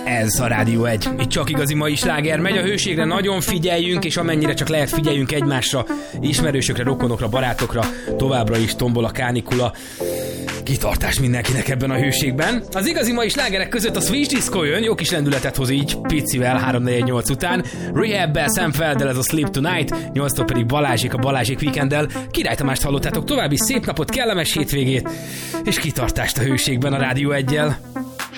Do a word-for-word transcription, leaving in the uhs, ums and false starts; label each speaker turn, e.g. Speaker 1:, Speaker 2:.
Speaker 1: Ez a Rádió egy. Itt csak igazi mai sláger megy, a hőségre nagyon figyeljünk, és amennyire csak lehet figyeljünk egymásra, ismerősökre, rokonokra, barátokra, továbbra is tombol a kánikula. Kitartás mindenkinek ebben a hőségben. Az igazi mai slágerek között a Switch Disco jön, jó kis lendületet hoz így picivel három négy nyolc után. Rehab-bel, Sam Felddel ez a Sleep Tonight, nyolctól pedig Balázsék a Balázsék Weekenddel. Király Tamást hallottátok, további szép napot, kellemes hétvégét, és kitartást a hőségben a Rádió egyel.